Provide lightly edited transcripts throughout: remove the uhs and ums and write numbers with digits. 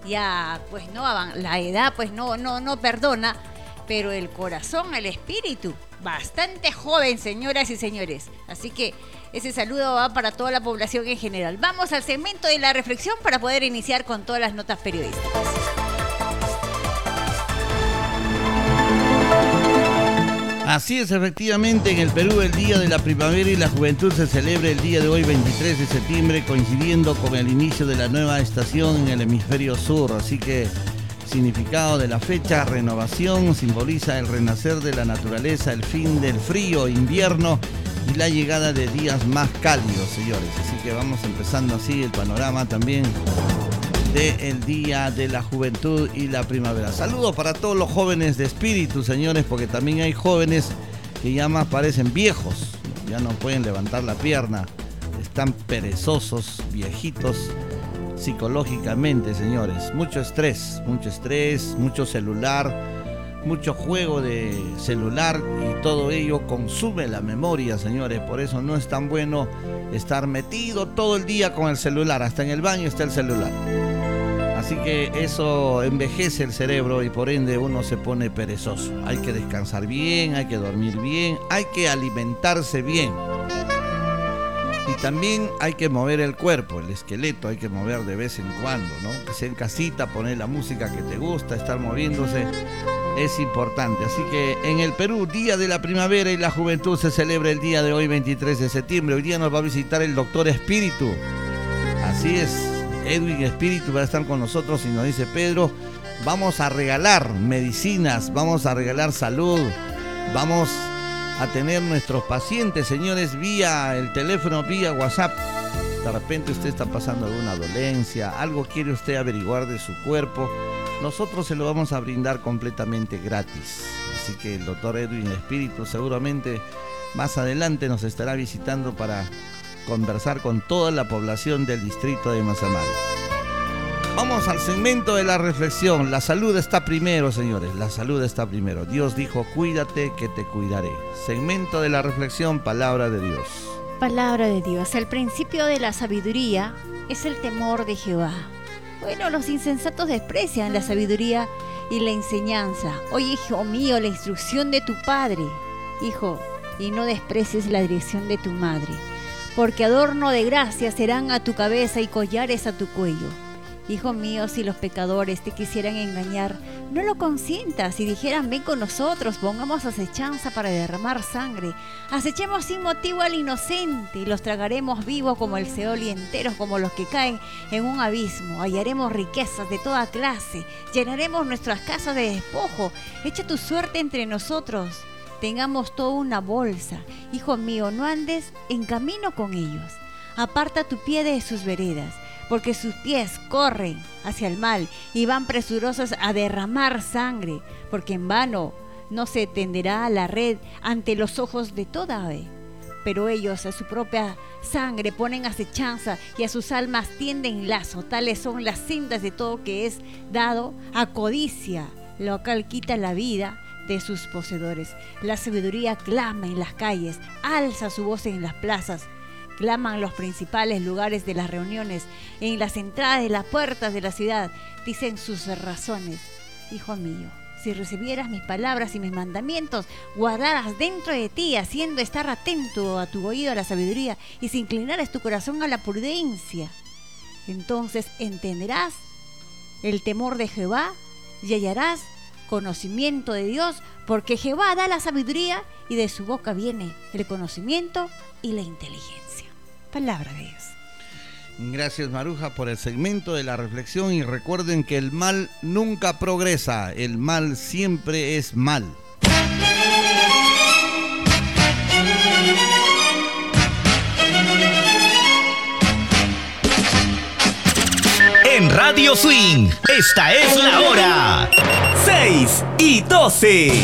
Ya, pues no, la edad pues no perdona, pero el corazón, el espíritu, bastante joven, señoras y señores. Así que ese saludo va para toda la población en general. Vamos al segmento de la reflexión para poder iniciar con todas las notas periodísticas. Así es, efectivamente, en el Perú el Día de la Primavera y la Juventud se celebra el día de hoy, 23 de septiembre, coincidiendo con el inicio de la nueva estación en el hemisferio sur. Así que, significado de la fecha, renovación, simboliza el renacer de la naturaleza, el fin del frío, invierno y la llegada de días más cálidos, señores. Así que vamos empezando así el panorama también del Día de la Juventud y la Primavera. Saludos para todos los jóvenes de espíritu, señores, porque también hay jóvenes que ya más parecen viejos, ya no pueden levantar la pierna, están perezosos, viejitos psicológicamente, señores. Mucho estrés, mucho celular, mucho juego de celular y todo ello consume la memoria, señores. Por eso no es tan bueno estar metido todo el día con el celular, hasta en el baño está el celular. Así que eso envejece el cerebro y por ende uno se pone perezoso. Hay que descansar bien, hay que dormir bien, hay que alimentarse bien. Y también hay que mover el cuerpo, el esqueleto hay que mover de vez en cuando, ¿no? Que sea en casita, poner la música que te gusta, estar moviéndose es importante. Así que en el Perú, Día de la Primavera y la Juventud se celebra el día de hoy, 23 de septiembre. Hoy día nos va a visitar el doctor Espíritu. Así es. Edwin Espíritu va a estar con nosotros y nos dice: Pedro, vamos a regalar medicinas, vamos a regalar salud, vamos a tener nuestros pacientes, señores, vía el teléfono, vía WhatsApp. De repente usted está pasando alguna dolencia, algo quiere usted averiguar de su cuerpo, nosotros se lo vamos a brindar completamente gratis. Así que el doctor Edwin Espíritu seguramente más adelante nos estará visitando para conversar con toda la población del distrito de Mazamari. Vamos al segmento de la reflexión. La salud está primero, señores, la salud está primero. Dios dijo: cuídate que te cuidaré. Segmento de la reflexión, palabra de Dios. Palabra de Dios. El principio de la sabiduría es el temor de Jehová. Bueno, los insensatos desprecian la sabiduría y la enseñanza. Oye, hijo mío, la instrucción de tu padre, hijo, y no desprecies la dirección de tu madre. Porque adorno de gracia serán a tu cabeza y collares a tu cuello. Hijo mío, si los pecadores te quisieran engañar, no lo consientas y dijeran: ven con nosotros, pongamos acechanza para derramar sangre. Acechemos sin motivo al inocente y los tragaremos vivos como el Seol y enteros como los que caen en un abismo. Hallaremos riquezas de toda clase, llenaremos nuestras casas de despojo. Echa tu suerte entre nosotros. Tengamos toda una bolsa. Hijo mío, no andes en camino con ellos. Aparta tu pie de sus veredas, porque sus pies corren hacia el mal y van presurosos a derramar sangre, porque en vano no se tenderá la red ante los ojos de toda ave. Pero ellos a su propia sangre ponen acechanza y a sus almas tienden lazo. Tales son las cintas de todo que es dado a codicia, lo cual quita la vida de sus poseedores. La sabiduría clama en las calles, alza su voz en las plazas. Claman los principales lugares de las reuniones, en las entradas de las puertas de la ciudad. Dicen sus razones: hijo mío, si recibieras mis palabras y mis mandamientos, guardaras dentro de ti, haciendo estar atento a tu oído a la sabiduría, y si inclinaras tu corazón a la prudencia, entonces entenderás el temor de Jehová y hallarás conocimiento de Dios, porque Jehová da la sabiduría y de su boca viene el conocimiento y la inteligencia. Palabra de Dios. Gracias, Maruja, por el segmento de la reflexión, y recuerden que el mal nunca progresa, el mal siempre es mal. En Radio Swing, esta es la hora. 6:12.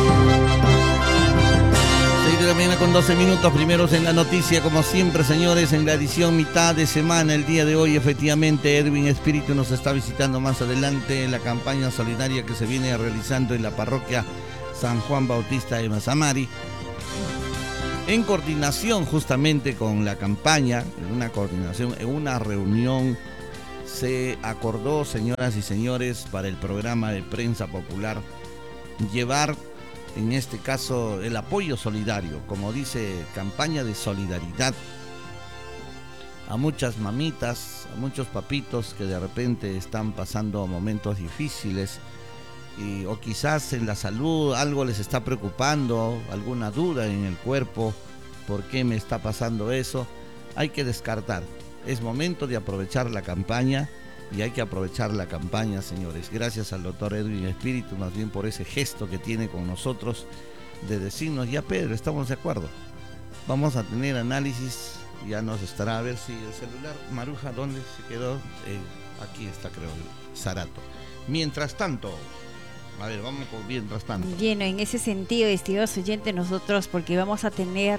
6 de la mañana con 12 minutos, primeros en la noticia, como siempre, señores, en la edición mitad de semana. El día de hoy, efectivamente, Edwin Espíritu nos está visitando más adelante en la campaña solidaria que se viene realizando en la parroquia San Juan Bautista de Mazamari, en coordinación justamente con la campaña, en una coordinación, en una reunión se acordó, señoras y señores, para el programa de prensa popular, llevar, en este caso, el apoyo solidario, como dice, campaña de solidaridad, a muchas mamitas, a muchos papitos que de repente están pasando momentos difíciles, o quizás en la salud algo les está preocupando, alguna duda en el cuerpo, ¿por qué me está pasando eso? Hay que descartar. Es momento de aprovechar la campaña, y hay que aprovechar la campaña, señores. Gracias al doctor Edwin Espíritu, más bien por ese gesto que tiene con nosotros de decirnos, ya Pedro, estamos de acuerdo. Vamos a tener análisis, ya nos estará, a ver si el celular, Maruja, ¿dónde se quedó? Aquí está, creo, el Zarato. Mientras tanto, a ver, vamos con mientras tanto. Bien, en ese sentido, estimados oyentes, nosotros, porque vamos a tener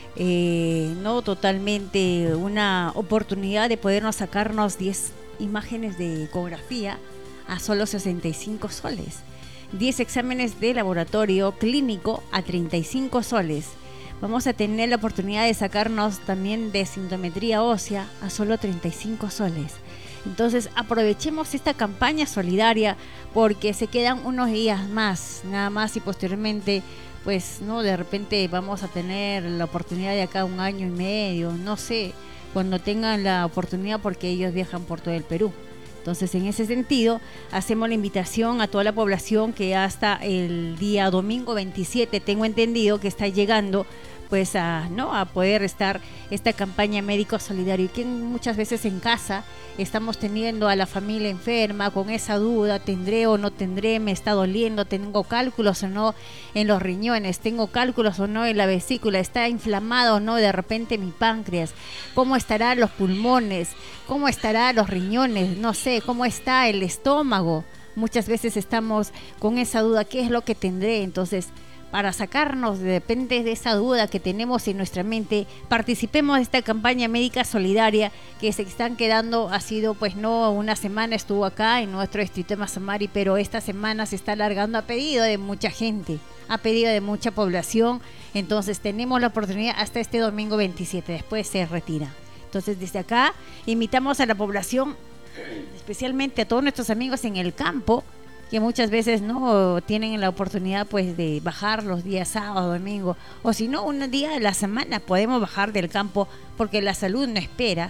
no totalmente una oportunidad de podernos sacarnos 10 imágenes de ecografía a solo 65 soles, 10 exámenes de laboratorio clínico a 35 soles. Vamos a tener la oportunidad de sacarnos también de sintometría ósea a solo 35 soles. Entonces aprovechemos esta campaña solidaria, porque se quedan unos días más, nada más, y posteriormente pues no, de repente vamos a tener la oportunidad de acá 1 año y medio, no sé, cuando tengan la oportunidad, porque ellos viajan por todo el Perú. Entonces, en ese sentido, hacemos la invitación a toda la población que hasta el día domingo 27, tengo entendido que está llegando pues a poder estar esta campaña médico solidario, y que muchas veces en casa estamos teniendo a la familia enferma con esa duda, ¿tendré o no tendré? ¿Me está doliendo? ¿Tengo cálculos o no en los riñones? ¿Tengo cálculos o no en la vesícula? ¿Está inflamado o no de repente mi páncreas? ¿Cómo estarán los pulmones? ¿Cómo estarán los riñones? No sé, ¿cómo está el estómago? Muchas veces estamos con esa duda, ¿qué es lo que tendré? Entonces, para sacarnos de repente de esa duda que tenemos en nuestra mente, participemos de esta campaña médica solidaria que se están quedando. Ha sido pues no una semana, estuvo acá en nuestro distrito de Mazamari, pero esta semana se está alargando a pedido de mucha gente, a pedido de mucha población. Entonces tenemos la oportunidad hasta este domingo 27, después se retira. Entonces desde acá invitamos a la población, especialmente a todos nuestros amigos en el campo, que muchas veces no tienen la oportunidad pues de bajar los días sábado, domingo, o si no, un día de la semana podemos bajar del campo, porque la salud no espera,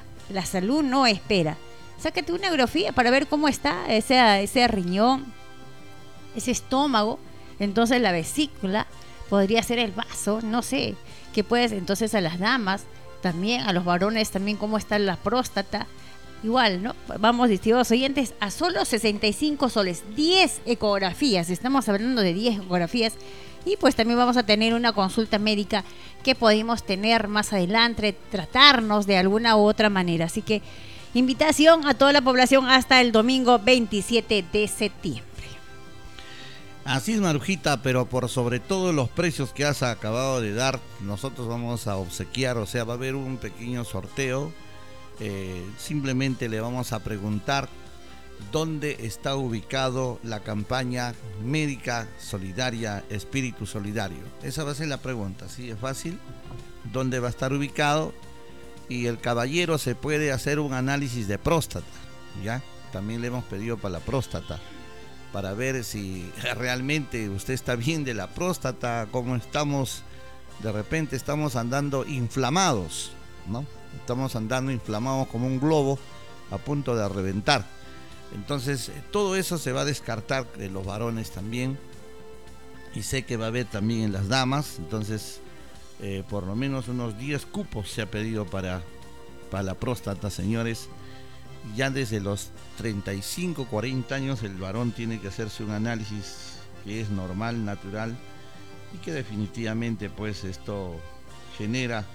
Sácate una ecografía para ver cómo está ese riñón, ese estómago, entonces la vesícula, podría ser el vaso, no sé, que puedes, entonces a las damas también, a los varones también, cómo está la próstata. Igual, ¿no? Vamos, distinguidos oyentes, a solo 65 soles, 10 ecografías, estamos hablando de 10 ecografías, y pues también vamos a tener una consulta médica que podemos tener más adelante, tratarnos de alguna u otra manera. Así que invitación a toda la población hasta el domingo 27 de septiembre. Así es, Marujita, pero por sobre todo los precios que has acabado de dar, nosotros vamos a obsequiar, o sea, va a haber un pequeño sorteo. Simplemente le vamos a preguntar dónde está ubicado la campaña médica solidaria Espíritu Solidario. Esa va a ser la pregunta, ¿sí? Es fácil. ¿Dónde va a estar ubicado? Y el caballero se puede hacer un análisis de próstata, ¿ya? También le hemos pedido para la próstata, para ver si realmente usted está bien de la próstata, cómo estamos, de repente estamos andando inflamados, ¿no? Estamos andando inflamados como un globo a punto de reventar. Entonces, todo eso se va a descartar en los varones también. Y sé que va a haber también en las damas. Entonces, por lo menos unos 10 cupos se ha pedido para la próstata, señores. Ya desde los 35, 40 años el varón tiene que hacerse un análisis que es normal, natural. Y que definitivamente, pues, esto genera...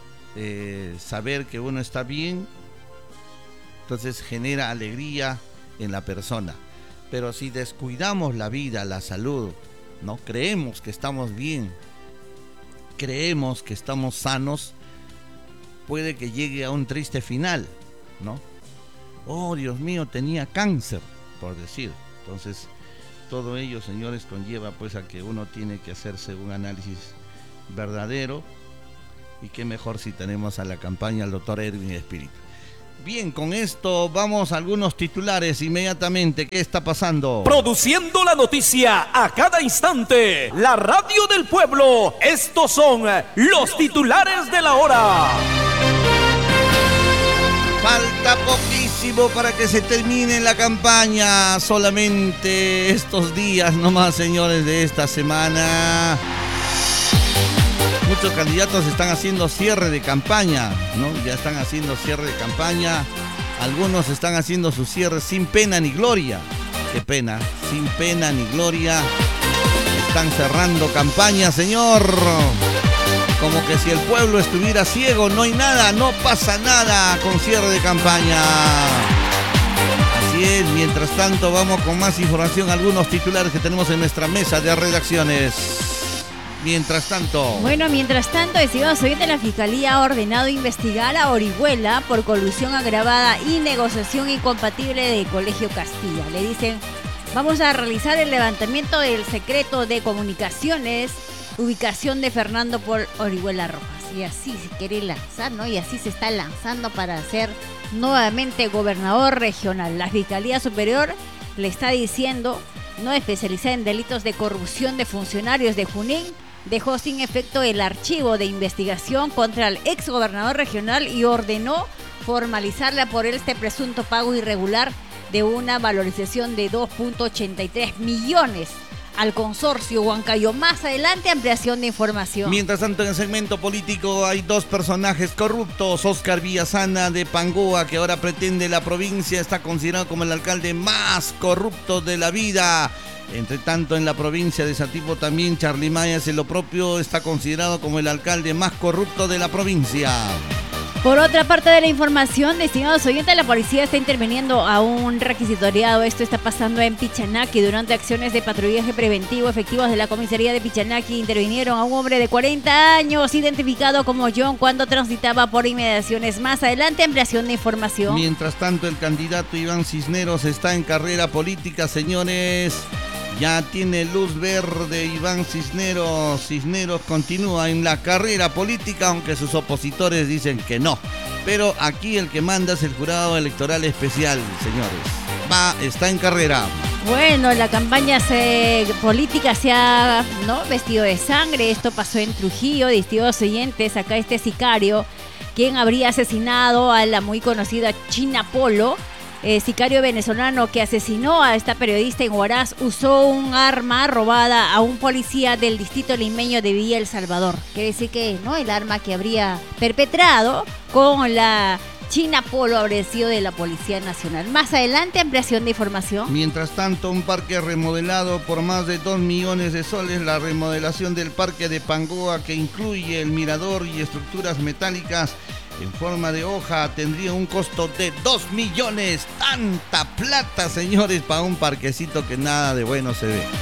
saber que uno está bien, entonces genera alegría en la persona. Pero si descuidamos la vida, la salud, no creemos que estamos bien, creemos que estamos sanos, puede que llegue a un triste final, ¿no? Oh, Dios mío, tenía cáncer, por decir. Entonces, todo ello, señores, conlleva pues a que uno tiene que hacerse un análisis verdadero. Y qué mejor si tenemos a la campaña al doctor Edwin Espíritu. Bien, con esto vamos a algunos titulares inmediatamente. ¿Qué está pasando? Produciendo la noticia a cada instante. La radio del pueblo. Estos son los titulares de la hora. Falta poquísimo para que se termine la campaña. Solamente estos días nomás, señores, de esta semana. Muchos candidatos están haciendo cierre de campaña, ¿no? Ya están haciendo cierre de campaña. Algunos están haciendo su cierre sin pena ni gloria. Qué pena, sin pena ni gloria. Están cerrando campaña, señor. Como que si el pueblo estuviera ciego, no hay nada, no pasa nada con cierre de campaña. Así es, mientras tanto vamos con más información, algunos titulares que tenemos en nuestra mesa de redacciones. Mientras tanto, estimados oyentes, la Fiscalía ha ordenado investigar a Orihuela por colusión agravada y negociación incompatible del Colegio Castilla. Le dicen, vamos a realizar el levantamiento del secreto de comunicaciones, ubicación de Fernando por Orihuela Rojas. Y así se quiere lanzar, ¿no? Y así se está lanzando para ser nuevamente gobernador regional. La Fiscalía Superior le está diciendo, no especializada en delitos de corrupción de funcionarios de Junín, dejó sin efecto el archivo de investigación contra el exgobernador regional y ordenó formalizarla por este presunto pago irregular de una valorización de 2.83 millones al consorcio Huancayo. Más adelante, ampliación de información. Mientras tanto, en el segmento político hay dos personajes corruptos. Oscar Villasana de Pangoa, que ahora pretende la provincia, está considerado como el alcalde más corrupto de la vida. Entre tanto, en la provincia de Satipo también Charly Maya hace lo propio, está considerado como el alcalde más corrupto de la provincia. Por otra parte de la información, estimados oyentes, la policía está interviniendo a un requisitoriado. Esto está pasando en Pichanaki. Durante acciones de patrullaje preventivo, efectivos de la comisaría de Pichanaki intervinieron a un hombre de 40 años, identificado como John, cuando transitaba por inmediaciones. Más adelante, ampliación de información. Mientras tanto, el candidato Iván Cisneros está en carrera política, señores. Ya tiene luz verde Iván Cisneros. Cisneros continúa en la carrera política, aunque sus opositores dicen que no. Pero aquí el que manda es el jurado electoral especial, señores. Está en carrera. Bueno, la campaña política se ha vestido de sangre. Esto pasó en Trujillo, distintos oyentes. Acá este sicario, quien habría asesinado a la muy conocida China Polo. Sicario venezolano que asesinó a esta periodista en Huaraz, usó un arma robada a un policía del distrito limeño de Villa El Salvador. Quiere decir que el arma que habría perpetrado con la China Polo habría sido de la Policía Nacional. Más adelante, ampliación de información. Mientras tanto, un parque remodelado por más de 2 millones de soles. La remodelación del parque de Pangoa, que incluye el mirador y estructuras metálicas en forma de hoja, tendría un costo de 2 millones. Tanta plata, señores, para un parquecito que nada de bueno se ve.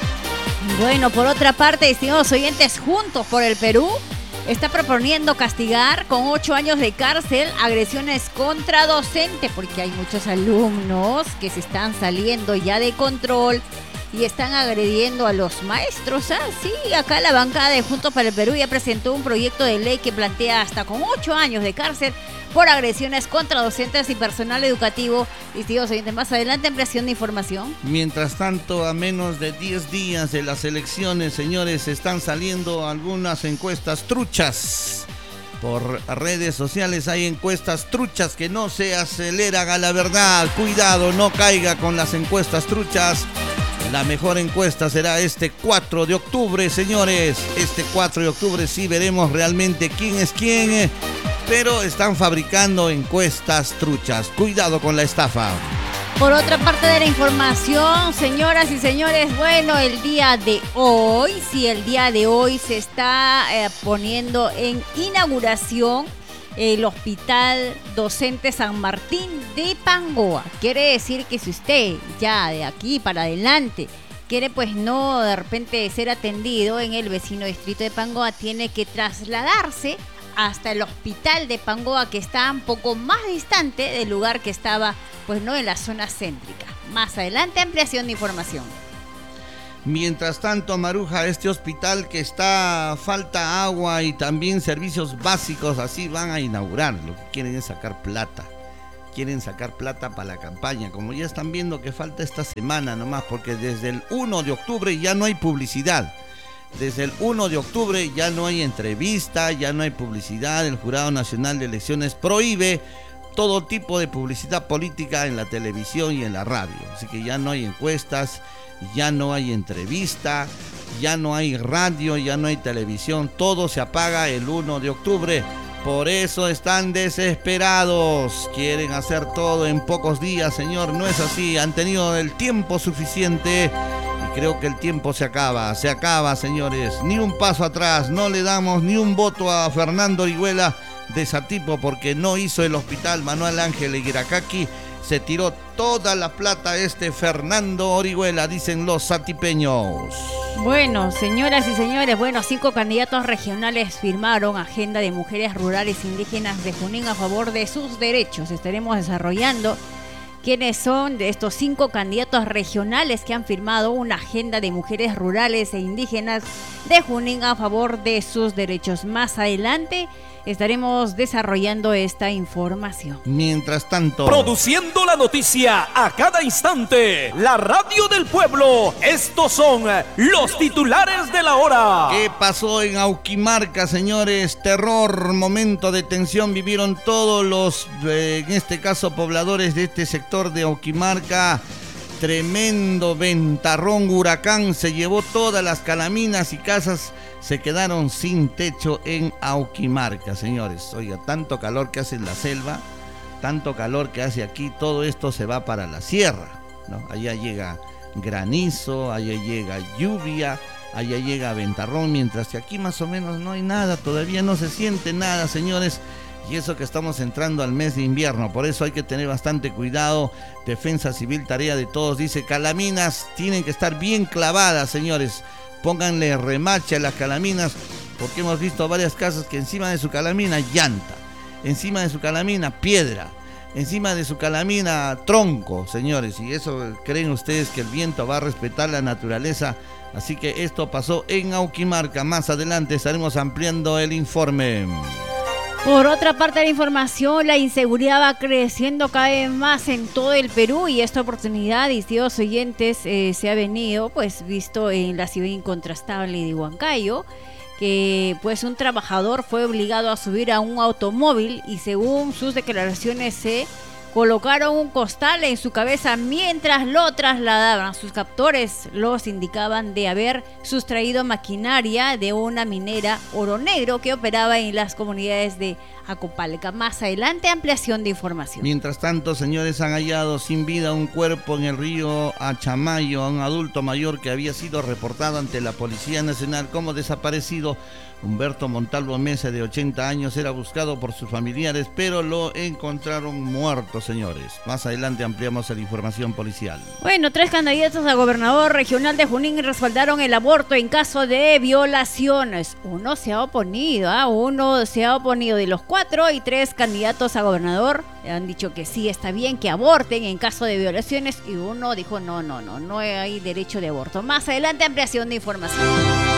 Bueno, por otra parte, estimados oyentes, Juntos por el Perú está proponiendo castigar con 8 años de cárcel agresiones contra docente, porque hay muchos alumnos que se están saliendo ya de control y están agrediendo a los maestros. Sí, acá la bancada de Juntos para el Perú ya presentó un proyecto de ley que plantea hasta con 8 años de cárcel por agresiones contra docentes y personal educativo. Distintos oyentes, más adelante, ampliación de información. Mientras tanto, a menos de 10 días de las elecciones, señores, están saliendo algunas encuestas truchas. Por redes sociales hay encuestas truchas que no se aceleran a la verdad. Cuidado, no caiga con las encuestas truchas. La mejor encuesta será este 4 de octubre, señores. Este 4 de octubre sí veremos realmente quién es quién. Pero están fabricando encuestas truchas. Cuidado con la estafa. Por otra parte de la información, señoras y señores, bueno, el día de hoy se está poniendo en inauguración el Hospital Docente San Martín de Pangoa. Quiere decir que si usted ya de aquí para adelante quiere de repente ser atendido en el vecino distrito de Pangoa, tiene que trasladarse hasta el hospital de Pangoa, que está un poco más distante del lugar que estaba en la zona céntrica. Más adelante, ampliación de información. Mientras tanto, Maruja, este hospital que falta agua y también servicios básicos, así van a inaugurar. Lo que quieren es sacar plata. quieren sacar plata para la campaña, como ya están viendo que falta esta semana nomás, porque desde el 1 de octubre ya no hay publicidad. Desde el 1 de octubre ya no hay entrevista, ya no hay publicidad. El Jurado Nacional de Elecciones prohíbe todo tipo de publicidad política en la televisión y en la radio. Así que ya no hay encuestas, ya no hay entrevista, ya no hay radio, ya no hay televisión. Todo se apaga el 1 de octubre. Por eso están desesperados. Quieren hacer todo en pocos días, señor. No es así. Han tenido el tiempo suficiente. Y creo que el tiempo se acaba, señores. Ni un paso atrás, no le damos ni un voto a Fernando Orihuela de Satipo porque no hizo el hospital Manuel Ángel Eguiracaqui. Se tiró toda la plata Fernando Orihuela, dicen los satipeños. Bueno, señoras y señores, 5 candidatos regionales firmaron Agenda de Mujeres Rurales Indígenas de Junín a favor de sus derechos. Estaremos desarrollando quiénes son de estos 5 candidatos regionales que han firmado una agenda de mujeres rurales e indígenas de Junín a favor de sus derechos. Más adelante estaremos desarrollando esta información. Mientras tanto, produciendo la noticia a cada instante, la radio del pueblo. Estos son los titulares de la hora. ¿Qué pasó en Auquimarca, señores? Terror, momento de tensión vivieron todos los, en este caso, pobladores de este sector de Auquimarca. Tremendo ventarrón, huracán, se llevó todas las calaminas y casas. Se quedaron sin techo en Auquimarca, señores. Oiga, tanto calor que hace en la selva, tanto calor que hace aquí, todo esto se va para la sierra, ¿no? Allá llega granizo, allá llega lluvia, allá llega ventarrón, mientras que aquí más o menos no hay nada, todavía no se siente nada, señores. Y eso que estamos entrando al mes de invierno, por eso hay que tener bastante cuidado. Defensa Civil, tarea de todos, dice, calaminas tienen que estar bien clavadas, señores. Pónganle remache a las calaminas, porque hemos visto varias casas que encima de su calamina llanta, encima de su calamina piedra, encima de su calamina tronco, señores. Y eso, ¿creen ustedes que el viento va a respetar la naturaleza? Así que esto pasó en Auquimarca. Más adelante estaremos ampliando el informe. Por otra parte de la información, la inseguridad va creciendo cada vez más en todo el Perú y esta oportunidad, estimados oyentes, se ha venido visto en la ciudad incontrastable de Huancayo, que un trabajador fue obligado a subir a un automóvil y según sus declaraciones se colocaron un costal en su cabeza mientras lo trasladaban. Sus captores los indicaban de haber sustraído maquinaria de una minera Oro Negro que operaba en las comunidades de Acopalca. Más adelante, ampliación de información. Mientras tanto, señores, han hallado sin vida un cuerpo en el río Achamayo, a un adulto mayor que había sido reportado ante la Policía Nacional como desaparecido. Humberto Montalvo Mesa, de 80 años, era buscado por sus familiares, pero lo encontraron muerto, señores. Más adelante ampliamos la información policial. 3 candidatos a gobernador regional de Junín respaldaron el aborto en caso de violaciones. Uno se ha oponido de los 4 y 3 candidatos a gobernador han dicho que sí, está bien que aborten en caso de violaciones y uno dijo no hay derecho de aborto. Más adelante, ampliación de información.